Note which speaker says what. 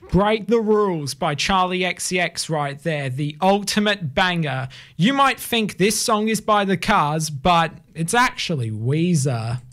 Speaker 1: Break the Rules by Charlie XCX right there, the ultimate banger. You might think this song is by The Cars, but it's actually Weezer.